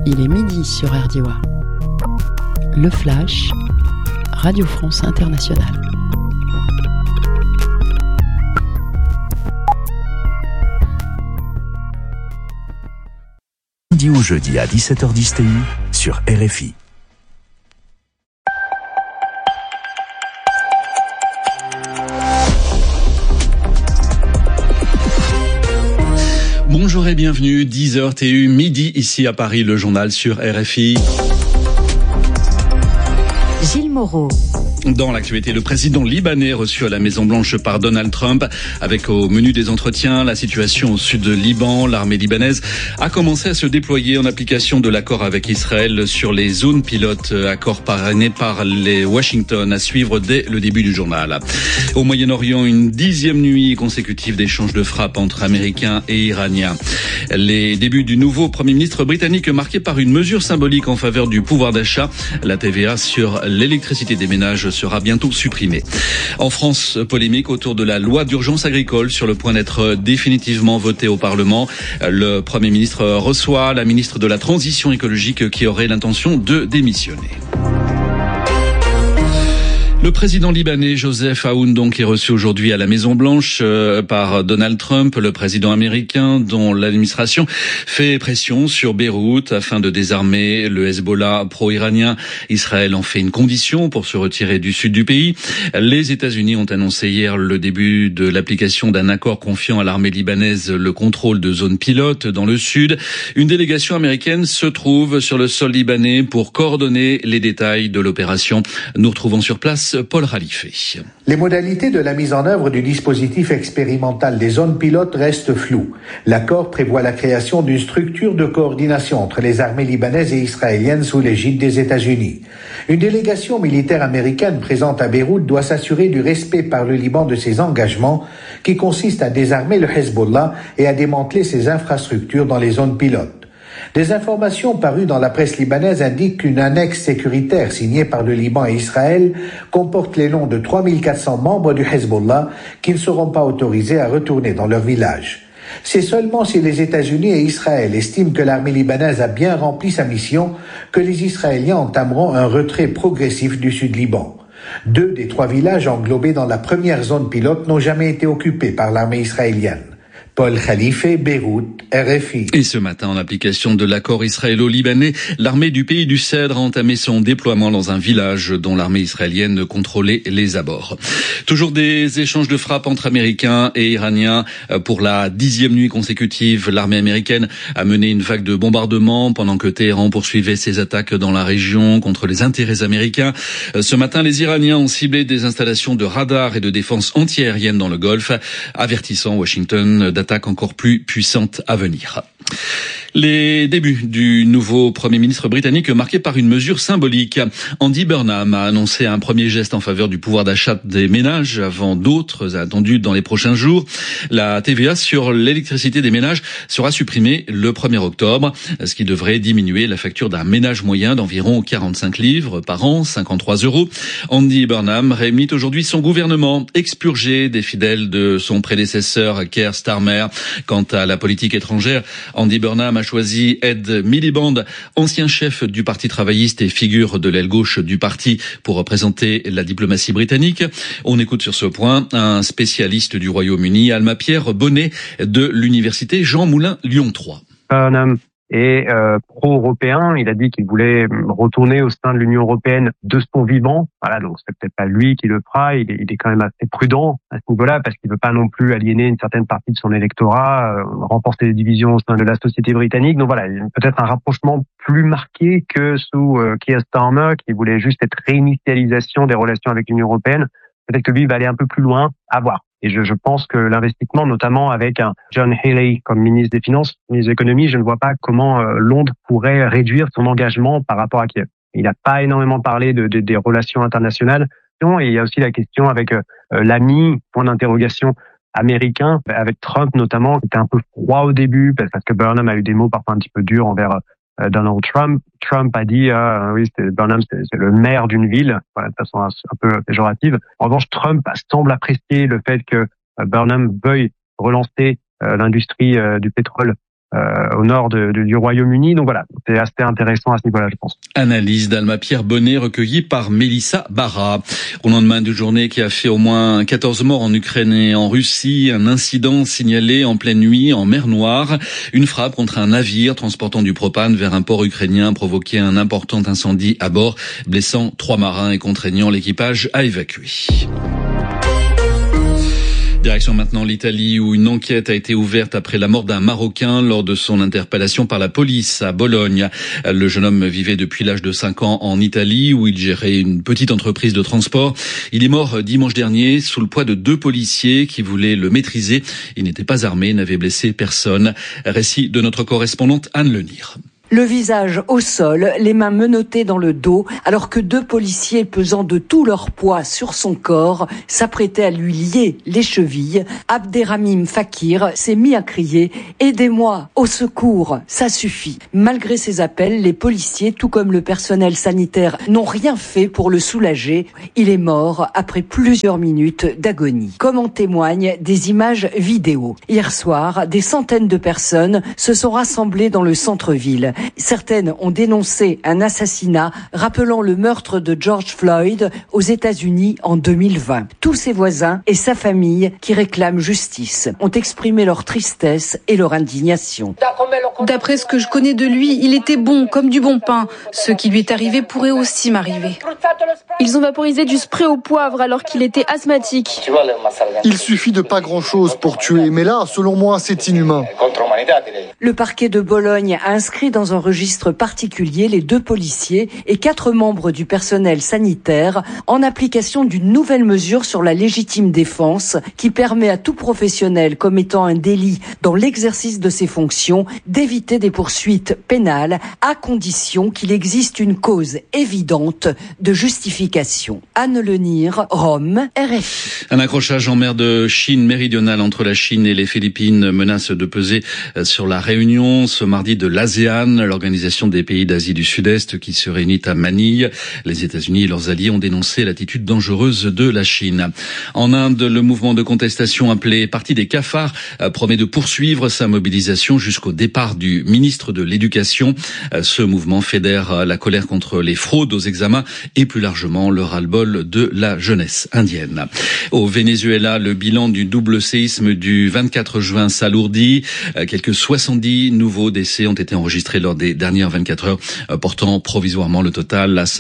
Il est midi sur RDOA. Le Flash, Radio France Internationale. Lundi ou jeudi à 17h10 TU sur RFI. Bonjour et bienvenue, 10h TU, midi ici à Paris, le journal sur RFI. Gilles Moreau. Dans l'actualité, le président libanais reçu à la Maison-Blanche par Donald Trump, avec au menu des entretiens la situation au sud de Liban. L'armée libanaise a commencé à se déployer en application de l'accord avec Israël sur les zones pilotes, accord parrainé par les Washington, à suivre dès le début du journal. Au Moyen-Orient, une 10e nuit consécutive d'échanges de frappes entre Américains et Iraniens. Les débuts du nouveau Premier ministre britannique marqués par une mesure symbolique en faveur du pouvoir d'achat. La TVA sur l'électricité des ménages sera bientôt supprimée. En France, polémique autour de la loi d'urgence agricole sur le point d'être définitivement votée au Parlement. Le Premier ministre reçoit la ministre de la Transition écologique qui aurait l'intention de démissionner. Le président libanais Joseph Aoun donc est reçu aujourd'hui à la Maison-Blanche par Donald Trump, le président américain dont l'administration fait pression sur Beyrouth afin de désarmer le Hezbollah pro-iranien. Israël en fait une condition pour se retirer du sud du pays. Les États-Unis ont annoncé hier le début de l'application d'un accord confiant à l'armée libanaise le contrôle de zones pilotes dans le sud. Une délégation américaine se trouve sur le sol libanais pour coordonner les détails de l'opération. Nous retrouvons sur place Paul Khalife. Les modalités de la mise en œuvre du dispositif expérimental des zones pilotes restent floues. L'accord prévoit la création d'une structure de coordination entre les armées libanaises et israéliennes sous l'égide des États-Unis. Une délégation militaire américaine présente à Beyrouth doit s'assurer du respect par le Liban de ses engagements qui consistent à désarmer le Hezbollah et à démanteler ses infrastructures dans les zones pilotes. Des informations parues dans la presse libanaise indiquent qu'une annexe sécuritaire signée par le Liban et Israël comporte les noms de 3400 membres du Hezbollah qui ne seront pas autorisés à retourner dans leur village. C'est seulement si les États-Unis et Israël estiment que l'armée libanaise a bien rempli sa mission que les Israéliens entameront un retrait progressif du sud Liban. 2 des 3 villages englobés dans la première zone pilote n'ont jamais été occupés par l'armée israélienne. Paul Khalife, Beyrouth, RFI. Et ce matin, en application de l'accord israélo-libanais, l'armée du pays du Cèdre a entamé son déploiement dans un village dont l'armée israélienne contrôlait les abords. Toujours des échanges de frappes entre Américains et Iraniens. Pour la 10e nuit consécutive, l'armée américaine a mené une vague de bombardements pendant que Téhéran poursuivait ses attaques dans la région contre les intérêts américains. Ce matin, les Iraniens ont ciblé des installations de radars et de défense antiaérienne dans le Golfe, avertissant Washington d'attaques encore plus puissantes à venir. Les débuts du nouveau Premier ministre britannique marqués par une mesure symbolique. Andy Burnham a annoncé un premier geste en faveur du pouvoir d'achat des ménages avant d'autres attendus dans les prochains jours. La TVA sur l'électricité des ménages sera supprimée le 1er octobre, ce qui devrait diminuer la facture d'un ménage moyen d'environ 45 livres par an, 53 €. Andy Burnham réunit aujourd'hui son gouvernement expurgé des fidèles de son prédécesseur Keir Starmer. Quant à la politique étrangère, Andy Burnham a choisi Ed Miliband, ancien chef du Parti travailliste et figure de l'aile gauche du parti, pour représenter la diplomatie britannique. On écoute sur ce point un spécialiste du Royaume-Uni, Alma-Pierre Bonnet, de l'université Jean Moulin Lyon 3. Burnham est pro-européen. Il a dit qu'il voulait retourner au sein de l'Union européenne de son vivant. Voilà, donc c'est peut-être pas lui qui le fera. Il est quand même assez prudent à ce niveau-là parce qu'il veut pas non plus aliéner une certaine partie de son électorat, renforcer les divisions au sein de la société britannique. Donc voilà, il y a peut-être un rapprochement plus marqué que sous Keir Starmer, qui voulait juste cette réinitialisation des relations avec l'Union européenne. Peut-être que lui va aller un peu plus loin, à voir. Et je pense que l'investissement, notamment avec un John Healey comme ministre des Finances, ministre de l'Économie, je ne vois pas comment Londres pourrait réduire son engagement par rapport à Kiev. Il n'a pas énormément parlé des relations internationales. Et il y a aussi la question avec l'ami, point d'interrogation, américain, avec Trump notamment, qui était un peu froid au début, parce que Burnham a eu des mots parfois un petit peu durs envers Donald Trump. Trump a dit oui, Burnham c'est le maire d'une ville, voilà, de façon un peu péjorative. En revanche, Trump semble apprécier le fait que Burnham veuille relancer l'industrie du pétrole au nord du Royaume-Uni. Donc voilà, c'est assez intéressant à ce niveau-là, je pense. Analyse d'Alma-Pierre Bonnet recueillie par Mélissa Barra. Au lendemain d'une journée qui a fait au moins 14 morts en Ukraine et en Russie, un incident signalé en pleine nuit en mer Noire. Une frappe contre un navire transportant du propane vers un port ukrainien a provoqué un important incendie à bord, blessant 3 marins et contraignant l'équipage à évacuer. Direction maintenant l'Italie où une enquête a été ouverte après la mort d'un Marocain lors de son interpellation par la police à Bologne. Le jeune homme vivait depuis l'âge de 5 ans en Italie où il gérait une petite entreprise de transport. Il est mort dimanche dernier sous le poids de 2 policiers qui voulaient le maîtriser. Il n'était pas armé, n'avait blessé personne. Récit de notre correspondante Anne Lenir. Le visage au sol, les mains menottées dans le dos, alors que 2 policiers pesant de tout leur poids sur son corps s'apprêtaient à lui lier les chevilles. Abderramim Fakir s'est mis à crier « Aidez-moi, au secours, ça suffit ». Malgré ses appels, les policiers, tout comme le personnel sanitaire, n'ont rien fait pour le soulager. Il est mort après plusieurs minutes d'agonie. Comme en témoignent des images vidéo. Hier soir, des centaines de personnes se sont rassemblées dans le centre-ville. Certaines ont dénoncé un assassinat rappelant le meurtre de George Floyd aux États-Unis en 2020. Tous ses voisins et sa famille qui réclament justice ont exprimé leur tristesse et leur indignation. D'après ce que je connais de lui, il était bon comme du bon pain. Ce qui lui est arrivé pourrait aussi m'arriver. Ils ont vaporisé du spray au poivre alors qu'il était asthmatique. Il suffit de pas grand-chose pour tuer, mais là, selon moi, c'est inhumain. Le parquet de Bologne a inscrit dans un registre particulier les 2 policiers et 4 membres du personnel sanitaire en application d'une nouvelle mesure sur la légitime défense qui permet à tout professionnel commettant un délit dans l'exercice de ses fonctions d'éviter des poursuites pénales à condition qu'il existe une cause évidente de justification. Anne Lenir, Rome, RFI. Un accrochage en mer de Chine méridionale entre la Chine et les Philippines menace de peser sur la réunion ce mardi de l'ASEAN, l'organisation des pays d'Asie du Sud-Est qui se réunit à Manille. Les États-Unis et leurs alliés ont dénoncé l'attitude dangereuse de la Chine. En Inde, le mouvement de contestation appelé Parti des cafards promet de poursuivre sa mobilisation jusqu'au départ du ministre de l'Éducation. Ce mouvement fédère la colère contre les fraudes aux examens et plus largement le ras-le-bol de la jeunesse indienne. Au Venezuela, le bilan du double séisme du 24 juin s'alourdit. Quelques 70 nouveaux décès ont été enregistrés lors des dernières 24 heures, portant provisoirement le total à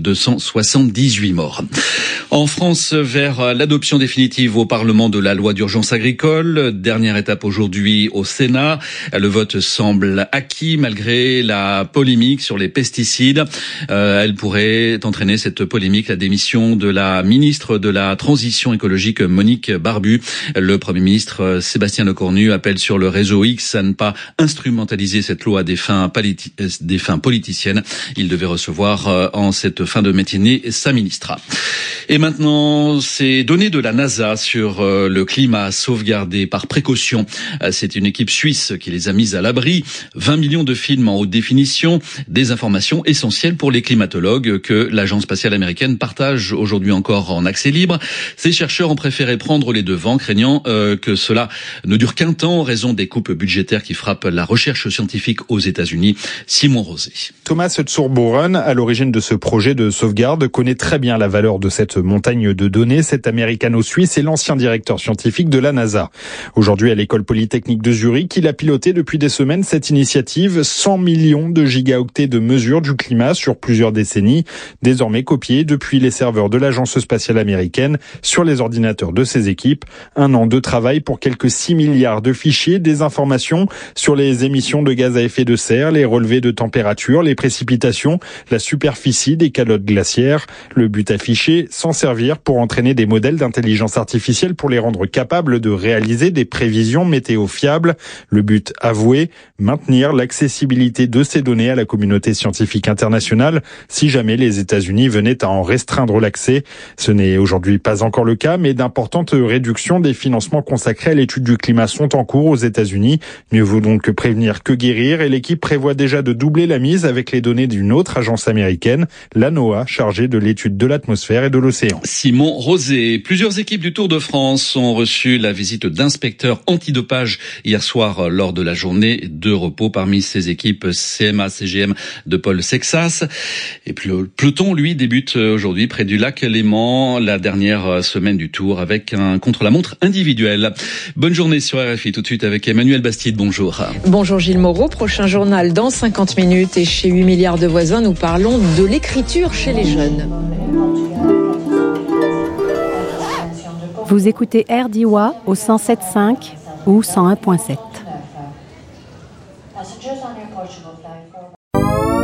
5278 morts. En France, vers l'adoption définitive au Parlement de la loi d'urgence agricole, dernière étape aujourd'hui au Sénat. Le vote semble acquis malgré la polémique sur les pesticides. Elle pourrait entraîner, cette polémique, la démission de la ministre de la Transition écologique Monique Barbu. Le Premier ministre Sébastien Lecornu appelle sur le réseau X à ne pas instrumentaliser cette loi à des fins politiciennes. Il devait recevoir en cette fin de matinée sa ministre. Et maintenant, ces données de la NASA sur le climat sauvegardées par précaution. C'est une équipe suisse qui les a mises à l'abri. 20 millions de films en haute définition, des informations essentielles pour les climatologues que l'agence spatiale américaine partage aujourd'hui encore en accès libre. Ces chercheurs ont préféré prendre les devants, craignant que cela ne dure qu'un temps en raison des coupes budgétaires qui frappent la recherche scientifique aux États-Unis. Simon Rosé. Thomas Zurbuchen, à l'origine de ce projet de sauvegarde, connaît très bien la valeur de cette montagne de données. Cet américano-suisse est l'ancien directeur scientifique de la NASA. Aujourd'hui, à l'école polytechnique de Zurich, il a piloté depuis des semaines cette initiative. 100 millions de gigaoctets de mesures du climat sur plusieurs décennies, désormais copiées depuis les serveurs de l'agence spatiale américaine sur les ordinateurs de ses équipes. 1 an de travail pour quelques 6 milliards de fichiers, des informations sur les émissions de gaz à effet de serre, les relevés de température, les précipitations, la superficie des calottes glaciaires. Le but affiché, s'en servir pour entraîner des modèles d'intelligence artificielle pour les rendre capables de réaliser des prévisions météo fiables. Le but avoué, maintenir l'accessibilité de ces données à la communauté scientifique internationale si jamais les États-Unis venaient à en restreindre l'accès. Ce n'est aujourd'hui pas encore le cas, mais d'importantes réductions des financements consacrés à l'étude du climat sont en cours aux États-Unis. Mieux vaut donc prévenir que guérir et l'équipe prévoit prévoit déjà de doubler la mise avec les données d'une autre agence américaine, la NOAA, chargée de l'étude de l'atmosphère et de l'océan. Simon Rosé. Plusieurs équipes du Tour de France ont reçu la visite d'inspecteurs antidopage hier soir lors de la journée de repos. Parmi ces équipes, CMA-CGM de Paul Sexas. Et puis le peloton, lui, débute aujourd'hui près du lac Léman, la dernière semaine du Tour avec un contre-la-montre individuel. Bonne journée sur RFI, tout de suite avec Emmanuel Bastide. Bonjour. Bonjour Gilles Moreau, prochain journal dans 50 minutes. Et chez 8 milliards de voisins, nous parlons de l'écriture chez les jeunes. Vous écoutez RDIWA au 107.5 ou 101.7.